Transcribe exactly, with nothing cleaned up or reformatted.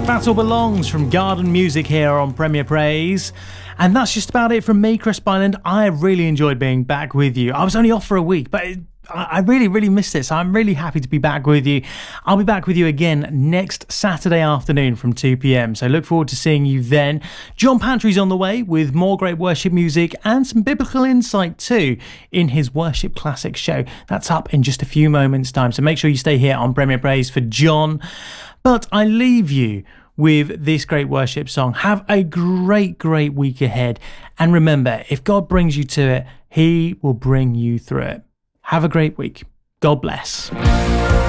That All Belongs from Garden Music here on Premier Praise. And that's just about it from me, Chris Byland. I really enjoyed being back with you. I was only off for a week, but it, I really, really missed it. So I'm really happy to be back with you. I'll be back with you again next Saturday afternoon from two p.m. So look forward to seeing you then. John Pantry's on the way with more great worship music and some biblical insight too in his Worship Classic show. That's up in just a few moments' time. So make sure you stay here on Premier Praise for John. But I leave you with this great worship song. Have a great, great week ahead. And remember, if God brings you to it, he will bring you through it. Have a great week. God bless.